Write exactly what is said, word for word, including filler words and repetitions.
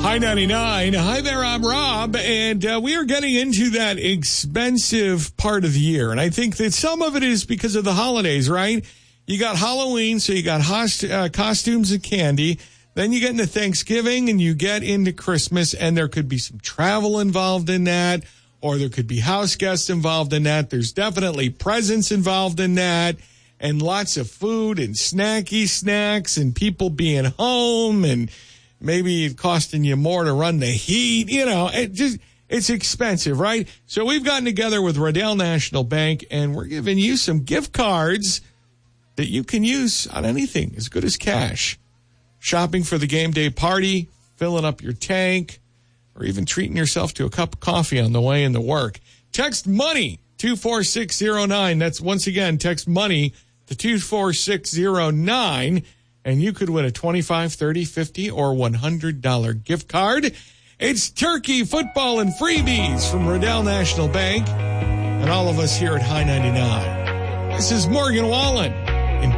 Hi ninety-nine. Hi there, I'm Rob, and uh, we are getting into that expensive part of the year. And I think that some of it is because of the holidays, right? You got Halloween, so you got host- uh, costumes and candy. Then you get into Thanksgiving, and you get into Christmas, and there could be some travel involved in that, or there could be house guests involved in that. There's definitely presents involved in that, and lots of food and snacky snacks and people being home and maybe costing you more to run the heat. You know, it just it's expensive, right? So we've gotten together with Riddell National Bank, and we're giving you some gift cards that you can use on anything as good as cash. Shopping for the game day party, filling up your tank, or even treating yourself to a cup of coffee on the way into work. Text MONEY two four six zero nine. That's once again, text MONEY to two four six zero nine. And you could win a twenty-five, thirty, fifty, or one hundred dollars gift card. It's turkey, football, and freebies from Riddell National Bank and all of us here at High ninety-nine. This is Morgan Wallen.